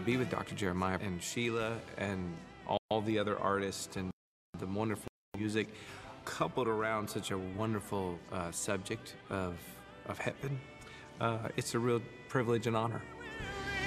be with Dr. Jeremiah and Sheila and all the other artists and the wonderful music coupled around such a wonderful subject of heaven. It's a real privilege and honor.